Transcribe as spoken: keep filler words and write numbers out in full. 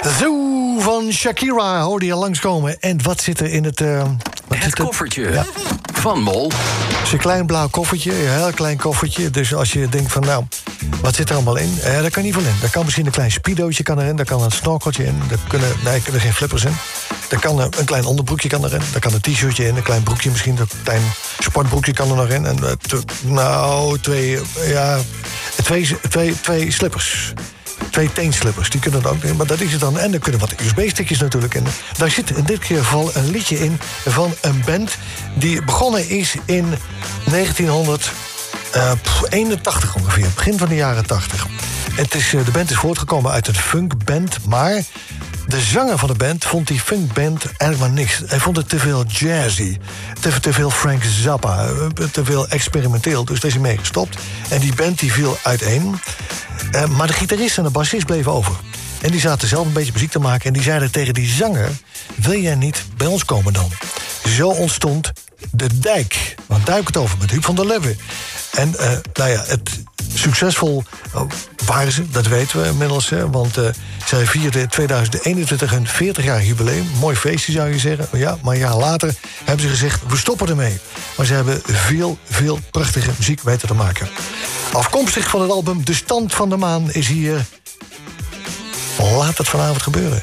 Zoo van Shakira hoorde je langskomen. En wat zit er in het... Uh, wat het koffertje ja. van Mol. Het is een klein blauw koffertje, een heel klein koffertje. Dus als je denkt van, nou, wat zit er allemaal in? Eh, daar kan niet veel in. Daar kan misschien een klein speedootje kan erin. Daar kan een snorkeltje in. Daar kunnen, nee, er kunnen geen flippers in. Daar kan een, een klein onderbroekje kan erin. Daar kan een t-shirtje in. Een klein broekje misschien. Een klein sportbroekje kan er nog in. En, uh, t- nou, twee, ja, twee, twee, twee slippers. Twee teenslippers, die kunnen er ook in. Maar dat is het dan. En er kunnen wat U S B-stickjes natuurlijk in. Daar zit in dit geval een liedje in van een band die begonnen is in negentienhonderdeenentachtig ongeveer. Begin van de jaren tachtig. Het is, de band is voortgekomen uit een funkband, maar de zanger van de band vond die funkband eigenlijk maar niks. Hij vond het te veel jazzy, te, te veel Frank Zappa, te veel experimenteel. Dus daar is hij mee gestopt. En die band die viel uiteen. Uh, maar de gitarist en de bassist bleven over. En die zaten zelf een beetje muziek te maken. En die zeiden tegen die zanger, wil jij niet bij ons komen dan? Zo ontstond De Dijk. Want duik het over met Huub van der Lubbe. En uh, nou ja, het succesvol uh, waren ze, dat weten we inmiddels. Hè, want uh, zij vierden in tweeduizend eenentwintig hun veertig-jarig jubileum. Mooi feestje zou je zeggen. Ja, maar een jaar later hebben ze gezegd, we stoppen ermee. Maar ze hebben veel, veel prachtige muziek weten te maken. Afkomstig van het album De Stand van de Maan is hier... Laat het vanavond gebeuren.